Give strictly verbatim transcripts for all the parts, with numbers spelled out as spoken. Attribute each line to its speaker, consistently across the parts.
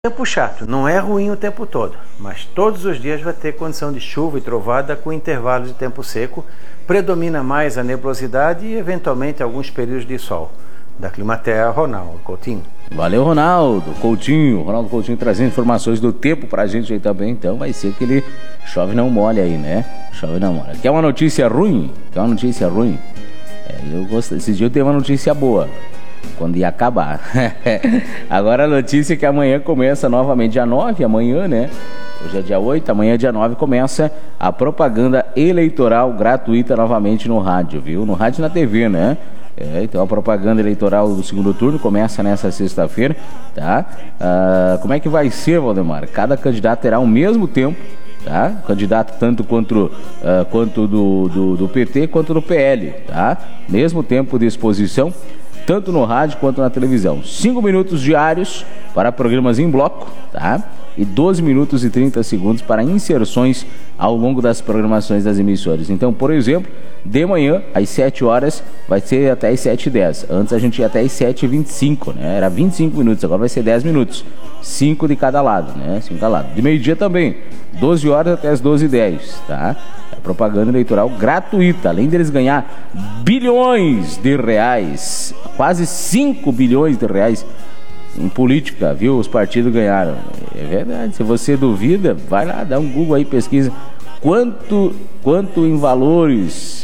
Speaker 1: Tempo chato, não é ruim o tempo todo, mas todos os dias vai ter condição de chuva e trovada com intervalos de tempo seco, predomina mais a nebulosidade e eventualmente alguns períodos de sol. Da Climaterra, Ronaldo Coutinho.
Speaker 2: Valeu, Ronaldo Coutinho. Ronaldo Coutinho trazendo informações do tempo pra gente aí também, então vai ser que ele chove não molha aí, né? Chove não molha. Quer uma notícia ruim? Quer uma notícia ruim? É, eu gostei. Esse dia eu tenho uma notícia boa. Quando ia acabar. Agora a notícia é que amanhã começa novamente, dia nove, amanhã, né? Hoje é dia oito, amanhã dia nove começa a propaganda eleitoral gratuita novamente no rádio, viu? No rádio e na T V, né? É, então a propaganda eleitoral do segundo turno começa nessa sexta-feira, tá? Ah, como é que vai ser, Valdemar? Cada candidato terá o mesmo tempo, tá? Candidato tanto quanto, uh, quanto do, do, do P T quanto do P L, tá? Mesmo tempo de exposição, tanto no rádio quanto na televisão. cinco minutos diários para programas em bloco, tá? E doze minutos e trinta segundos para inserções ao longo das programações das emissoras. Então, por exemplo, de manhã, às sete horas, vai ser até às sete e dez. Antes a gente ia até às sete e vinte e cinco, né? Era vinte e cinco minutos, agora vai ser dez minutos. cinco de cada lado, né? cinco de cada lado. De meio-dia também, doze horas até as doze e dez, tá? Propaganda eleitoral gratuita, além deles ganhar bilhões de reais, quase cinco bilhões de reais em política, viu? Os partidos ganharam. É verdade, se você duvida, vai lá, dá um Google aí, pesquisa quanto, quanto em valores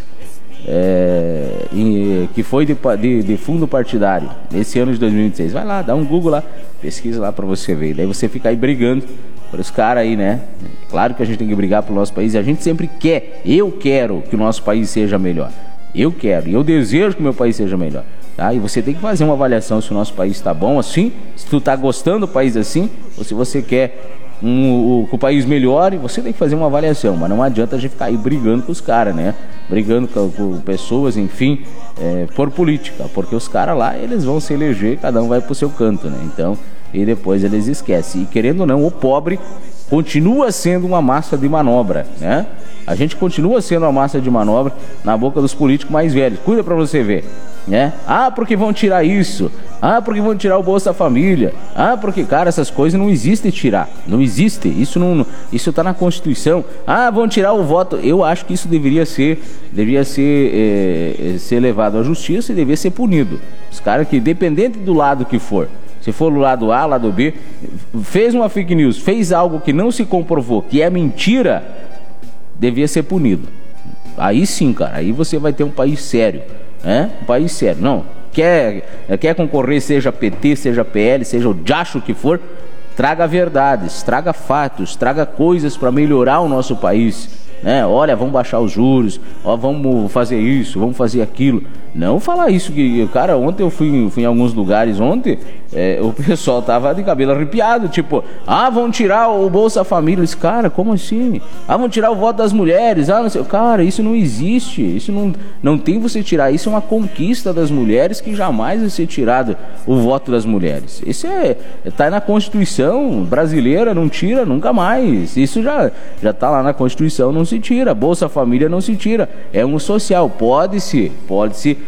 Speaker 2: é, em, que foi de, de, de fundo partidário nesse ano de dois mil e vinte e seis. Vai lá, dá um Google lá, pesquisa lá pra você ver. Daí você fica aí brigando por os caras aí, né? Claro que a gente tem que brigar pro nosso país e a gente sempre quer, eu quero que o nosso país seja melhor. Eu quero, e eu desejo que o meu país seja melhor, tá? E você tem que fazer uma avaliação se o nosso país tá bom assim, se tu tá gostando do país assim, ou se você quer um, o, que o país melhore, você tem que fazer uma avaliação, mas não adianta a gente ficar aí brigando com os caras, né? Brigando com, com pessoas, enfim, é, por política, porque os caras lá, eles vão se eleger, cada um vai pro seu canto, né? Então, e depois eles esquecem. E querendo ou não, o pobre continua sendo uma massa de manobra, né? A gente continua sendo uma massa de manobra na boca dos políticos mais velhos. Cuida pra você ver, né? Ah, porque vão tirar isso. Ah, porque vão tirar o Bolsa Família. Ah, porque, cara, essas coisas não existem tirar. Não existe. Isso não, isso tá na Constituição. Ah, vão tirar o voto. Eu acho que isso deveria ser, deveria ser, é, ser levado à justiça e deveria ser punido. Os caras que, independente do lado que for, se for do lado A, lado B, fez uma fake news, fez algo que não se comprovou, que é mentira, devia ser punido. Aí sim, cara, aí você vai ter um país sério, né? Um país sério. Não, quer, quer concorrer, seja P T, seja P L, seja o diacho que for, traga verdades, traga fatos, traga coisas para melhorar o nosso país, né? Olha, vamos baixar os juros, ó, vamos fazer isso, vamos fazer aquilo. Não falar isso que, cara, ontem eu fui, fui em alguns lugares ontem, é, o pessoal tava de cabelo arrepiado, tipo, ah, vão tirar o Bolsa Família. Disse, cara, como assim? Ah, vão tirar o voto das mulheres. Ah, não sei. Cara, isso não existe, isso não, não tem você tirar, isso é uma conquista das mulheres que jamais vai ser tirado o voto das mulheres. Isso é, tá na Constituição brasileira, não tira nunca mais. Isso já, já tá lá na Constituição, não se tira. Bolsa Família não se tira, é um social, pode-se, pode-se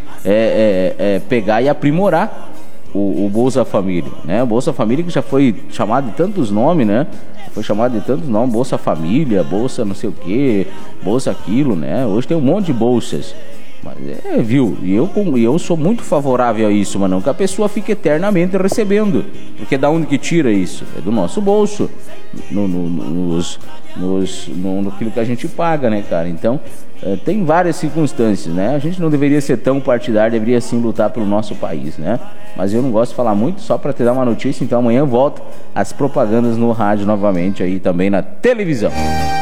Speaker 2: É, é, é, pegar e aprimorar o, o Bolsa Família, né? O Bolsa Família que já foi chamado de tantos nomes, né? Foi chamado de tantos nomes, Bolsa Família, Bolsa não sei o que, Bolsa aquilo, né? Hoje tem um monte de bolsas. Mas é, viu? E eu, eu sou muito favorável a isso, mas não que a pessoa fique eternamente recebendo. Porque da onde que tira isso? É do nosso bolso, no, no, nos, nos, no, no aquilo que a gente paga, né, cara? Então, é, tem várias circunstâncias, né? A gente não deveria ser tão partidário, deveria sim lutar pelo nosso país, né? Mas eu não gosto de falar muito, só para te dar uma notícia. Então amanhã volta as propagandas no rádio novamente, aí também na televisão.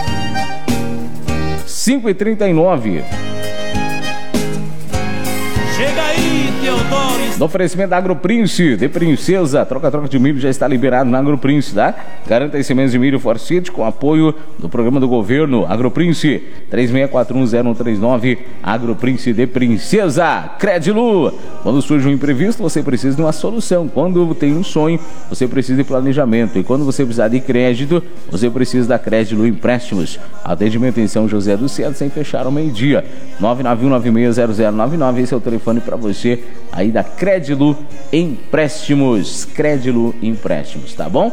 Speaker 2: cinco e trinta e nove.
Speaker 3: Chega aí, Teodoro.
Speaker 2: No oferecimento da Agroprince, de Princesa, troca-troca de milho já está liberado na Agroprince, tá? Garanta esse mês de milho Forcite com apoio do programa do governo. Agroprince, três seis quatro um zero um três nove, Agroprince de Princesa. Credilu, quando surge um imprevisto, você precisa de uma solução. Quando tem um sonho, você precisa de planejamento. E quando você precisar de crédito, você precisa da Credilu Empréstimos. Atendimento em São José do Centro, sem fechar ao meio-dia. nove nove um nove seis zero zero nove nove, esse é o telefone para você aí da Credilu Empréstimos. Credilu Empréstimos, tá bom?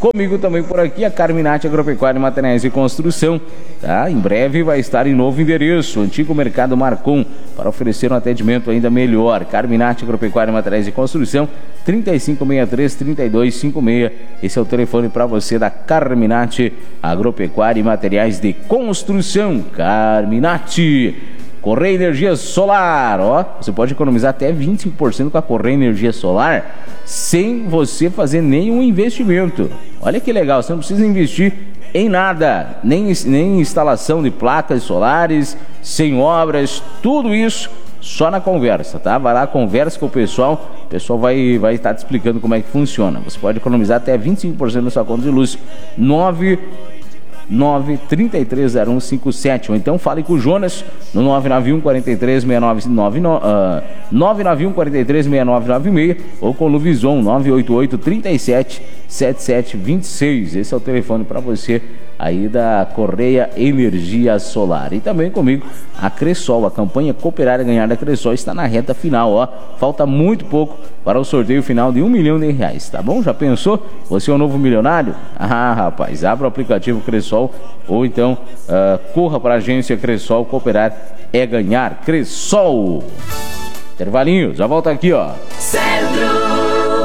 Speaker 2: Comigo também por aqui a Carminati Agropecuária e Materiais de Construção, tá? Em breve vai estar em novo endereço, antigo Mercado Marcon, para oferecer um atendimento ainda melhor. Carminati Agropecuária e Materiais de Construção, trinta e cinco sessenta e três, trinta e dois cinquenta e seis. Esse é o telefone para você da Carminati Agropecuária e Materiais de Construção. Carminati. Correia Energia Solar, ó, você pode economizar até vinte e cinco por cento com a Correia Energia Solar sem você fazer nenhum investimento. Olha que legal, você não precisa investir em nada, nem, nem instalação de placas solares, sem obras, tudo isso só na conversa, tá? Vai lá, conversa com o pessoal, o pessoal vai, vai estar te explicando como é que funciona. Você pode economizar até vinte e cinco por cento na sua conta de luz. nove nove três três zero um cinco sete, ou então fale com o Jonas no nove nove um quatro três seis nove nove nove, uh, nove nove um quatro três seis nove nove seis, ou com o Luvison nove oito oito, três sete, sete sete dois seis. Esse é o telefone para você aí da Correia Energia Solar. E também comigo a Cressol, a campanha Cooperar e Ganhar da Cressol está na reta final, ó. Falta muito pouco para o sorteio final de um milhão de reais, tá bom? Já pensou? Você é o novo milionário? Ah, rapaz, abra o aplicativo Cressol ou então uh, corra para a agência Cressol. Cooperar é ganhar. Cressol. Intervalinho, já volta aqui, ó.
Speaker 4: Centro.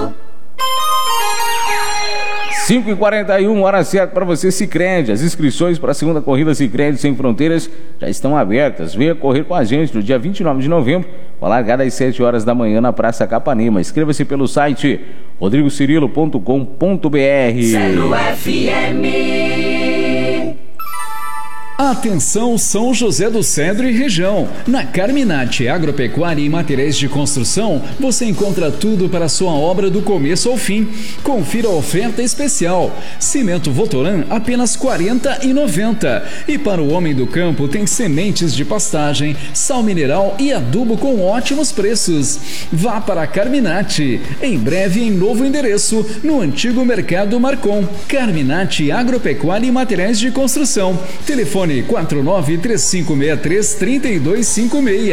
Speaker 2: cinco e quarenta e um, hora certa para você, Sicredi. As inscrições para a segunda corrida Sicredi Sem Fronteiras já estão abertas. Venha correr com a gente no dia vinte e nove de novembro, com a largada às sete horas da manhã na Praça Capanema. Inscreva-se pelo site rodrigo cirilo ponto com ponto br.
Speaker 4: Zero F M.
Speaker 5: Atenção São José do Cedro e região. Na Carminati Agropecuária e Materiais de Construção, você encontra tudo para a sua obra do começo ao fim. Confira a oferta especial. Cimento Votoran apenas quarenta reais e noventa centavos. E para o homem do campo tem sementes de pastagem, sal mineral e adubo com ótimos preços. Vá para a Carminati. Em breve em novo endereço, no antigo Mercado Marcon. Carminati Agropecuária e Materiais de Construção. Telefone quatro nove três cinco seis três, três dois cinco seis.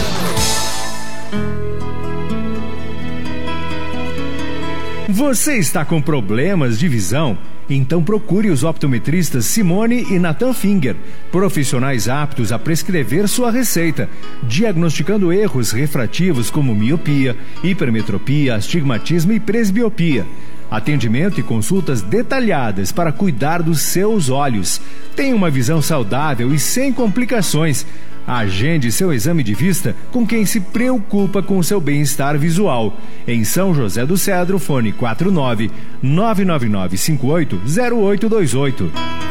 Speaker 6: Você está com problemas de visão? Então procure os optometristas Simone e Nathan Finger, profissionais aptos a prescrever sua receita, diagnosticando erros refrativos como miopia, hipermetropia, astigmatismo e presbiopia. Atendimento e consultas detalhadas para cuidar dos seus olhos. Tenha uma visão saudável e sem complicações. Agende seu exame de vista com quem se preocupa com seu bem-estar visual. Em São José do Cedro, fone quatro nove nove nove nove cinco oito zero oito dois oito.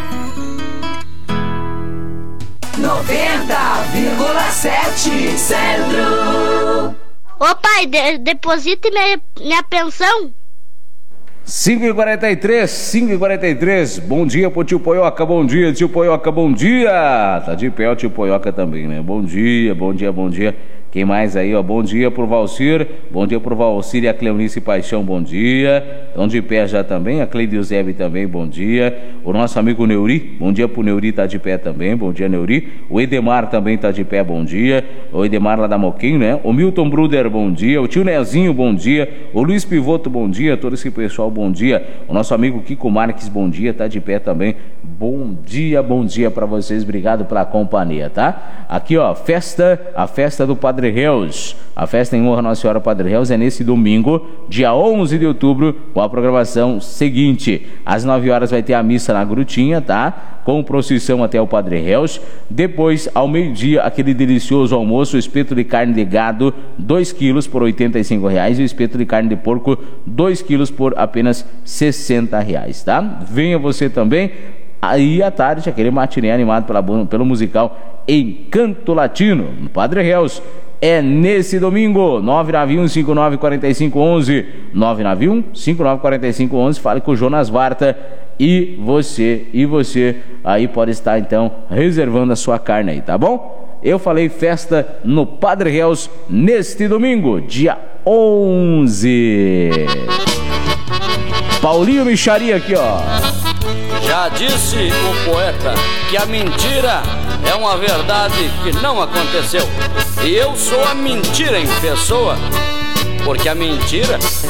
Speaker 4: noventa vírgula sete Centro.
Speaker 7: Ô pai, de, deposite minha, minha pensão.
Speaker 2: cinco e quarenta e três, cinco e quarenta e três. Bom dia pro tio Poioca, bom dia, tio Poioca, bom dia. Tá de pé o tio Poioca também, né? Bom dia, bom dia, bom dia. Quem mais aí, ó? Bom dia pro Valcir, bom dia pro Valcir e a Cleonice Paixão, bom dia. Estão de pé já também, a Cleide Eusébio também, bom dia. O nosso amigo Neuri, bom dia pro Neuri, tá de pé também, bom dia Neuri. O Edemar também tá de pé, bom dia. O Edemar lá da Moquim, né? O Milton Bruder, bom dia. O tio Nezinho, bom dia. O Luiz Pivoto, bom dia. Todo esse pessoal, bom dia. O nosso amigo Kiko Marques, bom dia, tá de pé também. Bom dia, bom dia pra vocês, obrigado pela companhia, tá? Aqui, ó, festa, a festa do Padre Reus. A festa em honra a Nossa Senhora Padre Reus é nesse domingo, dia onze de outubro, com a programação seguinte. Às nove horas vai ter a missa na Grutinha, tá? Com procissão até o Padre Reus. Depois, ao meio-dia, aquele delicioso almoço, o espeto de carne de gado, dois quilos por oitenta e cinco reais, e o espeto de carne de porco, dois quilos por apenas sessenta reais, tá? Venha você também. Aí à tarde, aquele matinê animado pela, pelo musical Encanto Latino, no Padre Reus. É nesse domingo, nove nove um cinco nove quatro cinco um um, nove nove um cinco nove quatro cinco um um. Fale com o Jonas Varta e você, e você aí pode estar então reservando a sua carne aí, tá bom? Eu falei festa no Padre Reus neste domingo, dia onze. Paulinho Micharia aqui, ó.
Speaker 3: Já disse o poeta que a mentira é uma verdade que não aconteceu. E eu sou a mentira em pessoa, porque a mentira